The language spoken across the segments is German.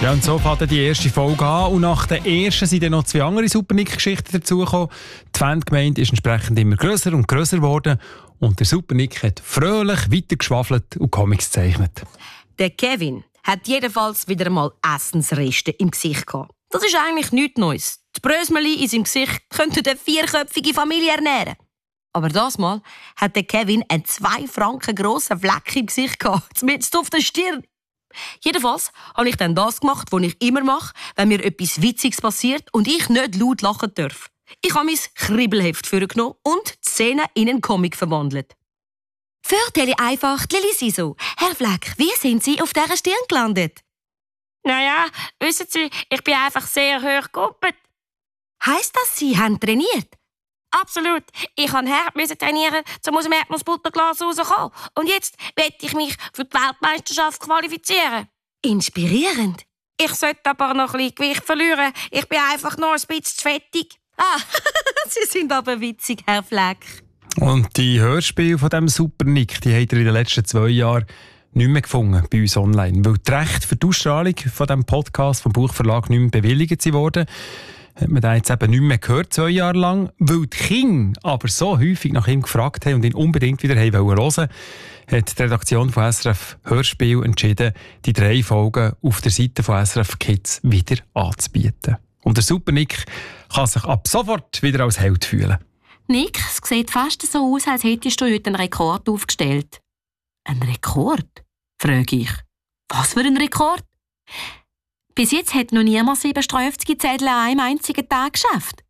Ja, und so fängt die erste Folge an. Und nach der ersten sind dann noch 2 andere Super-Nick-Geschichten dazugekommen. Die Fangemeinde ist entsprechend immer grösser und grösser geworden. Und der Super-Nick hat fröhlich weitergeschwafelt und Comics gezeichnet. Der Kevin hat jedenfalls wieder mal Essensreste im Gesicht gehabt. Das ist eigentlich nichts Neues. Die Brösmeli in seinem Gesicht könnten eine 4-köpfige Familie ernähren. Aber das Mal hat der Kevin einen 2 Franken grossen Fleck im Gesicht gehabt, zumindest auf der Stirn. Jedenfalls habe ich dann das gemacht, was ich immer mache, wenn mir etwas Witziges passiert und ich nicht laut lachen darf. Ich habe mein Kribbelheft vorgenommen und die Szene in einen Comic verwandelt. Vorteile einfach, Lili Siso. Herr Fleck, wie sind Sie auf dieser Stirn gelandet? Naja, wissen Sie, ich bin einfach sehr hoch gekuppelt. Heisst das, Sie haben trainiert? Absolut. Ich musste hart trainieren, um aus dem Erdnussbutterglas rauszukommen. Und jetzt will ich mich für die Weltmeisterschaft qualifizieren. Inspirierend. Ich sollte aber noch ein bisschen Gewicht verlieren. Ich bin einfach noch ein bisschen zu fettig. Sie sind aber witzig, Herr Fleck. Und die Hörspiele von diesem Super-Nick, die habt ihr in den letzten 2 Jahren nicht mehr gefunden bei uns online. Weil die Rechte für die Ausstrahlung von diesem Podcast vom Buchverlag nicht mehr bewilligt wurden, hat man den jetzt eben nicht mehr gehört, 2 Jahre lang. Weil die Kinder aber so häufig nach ihm gefragt haben und ihn unbedingt wieder hören wollten, hat die Redaktion von SRF Hörspiel entschieden, die 3 Folgen auf der Seite von SRF Kids wieder anzubieten. Und der Super-Nick kann sich ab sofort wieder als Held fühlen. Nick, es sieht fast so aus, als hättest du heute einen Rekord aufgestellt. Ein Rekord? Frage ich. Was für ein Rekord? Bis jetzt hat noch niemand 57 Zettel an einem einzigen Tag geschafft.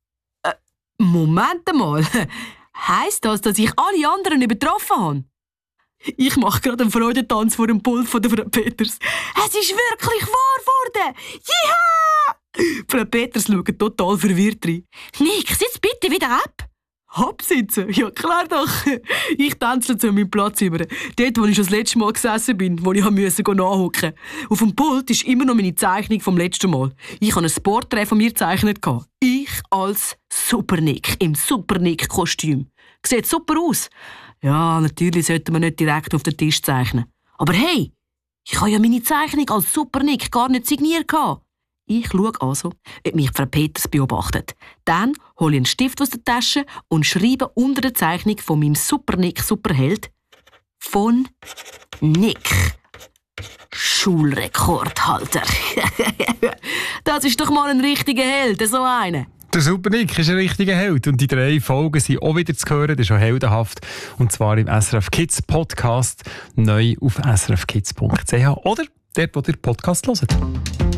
Moment mal. Heisst das, dass ich alle anderen übertroffen habe? Ich mache gerade einen Freudentanz vor dem Pult von der Frau Peters. Es ist wirklich wahr geworden! Jiha! Frau Peters schaut total verwirrt rein. Nick, sitz bitte wieder ab! Absitzen? Ja, klar doch. Ich tanze zu meinem Platz über. Dort, wo ich das letzte Mal gesessen bin, wo ich nachhocken musste. Auf dem Pult ist immer noch meine Zeichnung vom letzten Mal. Ich habe ein Porträt von mir gezeichnet. Ich als Super-Nick, im Super-Nick-Kostüm. Sieht super aus. Ja, natürlich sollte man nicht direkt auf den Tisch zeichnen. Aber hey, ich habe ja meine Zeichnung als Super-Nick gar nicht signiert. Ich schaue also, ob mich Frau Peters beobachtet. Dann hole ich einen Stift aus der Tasche und schreibe unter der Zeichnung von meinem Super-Nick-Superheld von Nick. Schulrekordhalter. Das ist doch mal ein richtiger Held, so einer. Der Super-Nick ist ein richtiger Held und die 3 Folgen sind auch wieder zu hören. Das ist schon heldenhaft. Und zwar im SRF Kids Podcast, neu auf srfkids.ch oder dort, wo ihr Podcast hört.